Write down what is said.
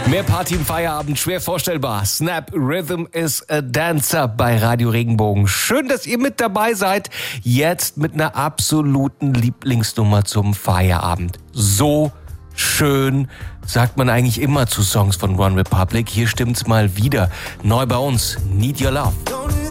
Mehr Party im Feierabend, schwer vorstellbar. Snap Rhythm is a Dancer bei Radio Regenbogen. Schön, dass ihr mit dabei seid. Jetzt mit einer absoluten Lieblingsnummer zum Feierabend. So schön, sagt man eigentlich immer zu Songs von One Republic. Hier stimmt's mal wieder. Neu bei uns, Need Your Love.